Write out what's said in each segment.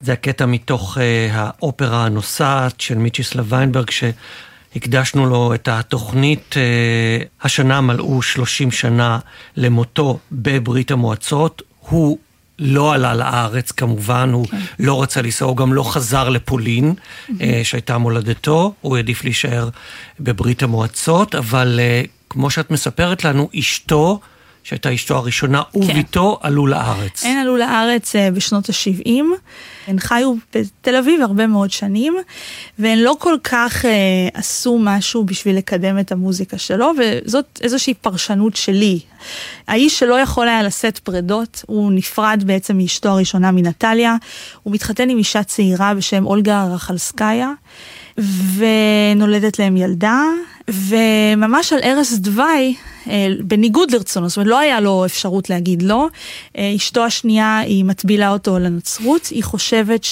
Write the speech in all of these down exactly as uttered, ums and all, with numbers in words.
זה הקטע מתוך uh, האופרה הנוסעת של מיצ'יסלב ויינברג, שהקדשנו לו את התוכנית. uh, השנה מלאו שלושים שנה למותו בברית המועצות. הוא לא עלה לארץ כמובן, הוא כן. לא רצה לנסוע, הוא גם לא חזר לפולין, mm-hmm. uh, שהייתה מולדתו, הוא העדיף להישאר בברית המועצות, אבל uh, כמו שאת מספרת לנו, אשתו, שהייתה אשתו הראשונה, כן. וביתו עלו לארץ. הן עלו לארץ uh, בשנות ה-שבעים, הן חיו בתל אביב הרבה מאוד שנים, והן לא כל כך uh, עשו משהו בשביל לקדם את המוזיקה שלו, וזאת איזושהי פרשנות שלי. האיש שלא יכול היה לשאת פרדות, הוא נפרד בעצם מאשתו הראשונה מנטליה, הוא מתחתן עם אישה צעירה בשם אולגה רחלסקאיה, ונולדת להם ילדה, וממש על ערש דווי, בניגוד לרצונו, זאת אומרת, לא היה לו אפשרות להגיד לא. אשתו השנייה, היא מטבילה אותו לנצרות, היא חושבת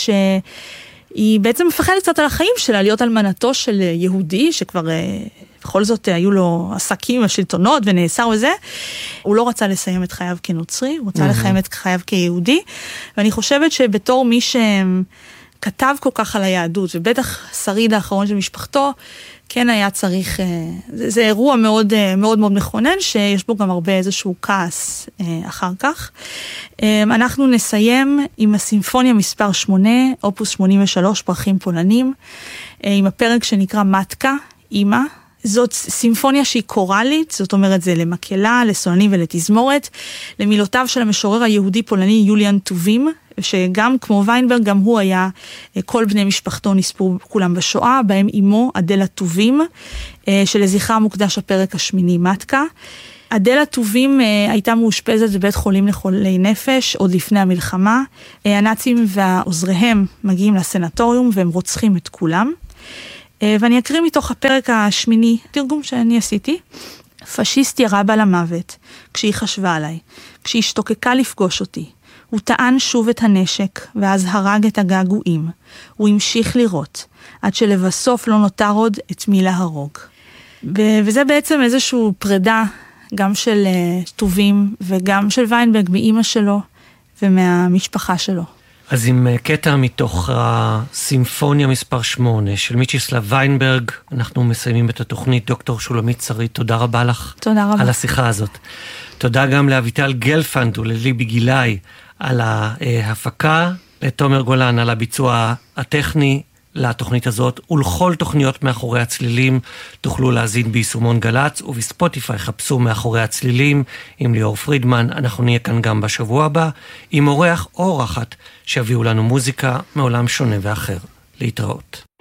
שהיא בעצם מפחדת קצת על החיים שלה, להיות אלמנתו של יהודי, שכבר בכל זאת היו לו עסקים, השלטונות ונאסר וזה. הוא לא רצה לסיים את חייו כנוצרי, הוא רצה לסיים את חייו כיהודי, ואני חושבת שבתור מי שכתב כל כך על היהדות, ובטח שריד האחרון של משפחתו, כן היה צריך, זה, זה אירוע מאוד, מאוד מאוד מכונן, שיש בו גם הרבה איזשהו כעס אחר כך. אנחנו נסיים עם הסימפוניה מספר שמונה, אופוס שמונים ושלוש, פרחים פולנים, עם הפרק שנקרא מתקה, אימא. זאת סימפוניה שהיא קורלית, זאת אומרת זה למקהלה, לסולנים ולתזמורת, למילותיו של המשורר היהודי פולני יוליאן טובים, שגם כמו ויינברג, גם הוא היה, כל בני משפחתו נספו כולם בשואה, בהם אמו אדלה טובים, שלזכרה מוקדש הפרק השמיני מתקה. אדלה טובים הייתה מאושפזת בבית חולים לחולי נפש עוד לפני המלחמה. הנאצים ועוזריהם מגיעים לסנטוריום והם רוצחים את כולם. ואני אקריא מתוך הפרק השמיני, תרגום שאני עשיתי. פשיסט ירה בה למוות, כשהיא חשבה עליי, כשהיא השתוקקה לפגוש אותי. הוא טען שוב את הנשק, ואז הרג את הגעגועים. הוא המשיך לירות, עד שלבסוף לא נותר עוד את מי להרוג. ו- וזה בעצם איזשהו פרידה, גם של uh, טובים, וגם של ויינברג, מאמא שלו, ומהמשפחה שלו. אז עם קטע מתוך הסימפוניה מספר שמונה של מיצ'יסלב ויינברג, אנחנו מסיימים את התוכנית. דוקטור שולמית שריד, תודה רבה לך. תודה רבה. על השיחה הזאת. תודה גם לאביטל גלפנד ולליבי גילאי על ההפקה, לתומר גולן על הביצוע הטכני לתוכנית הזאת, ולכל תוכניות מאחורי הצלילים תוכלו להזין ביישומון גלץ, ובספוטיפיי חפשו מאחורי הצלילים עם ליאור פרידמן. אנחנו נהיה כאן גם בשבוע הבא, עם אורח או אורחת שיביאו לנו מוזיקה מעולם שונה ואחר. להתראות.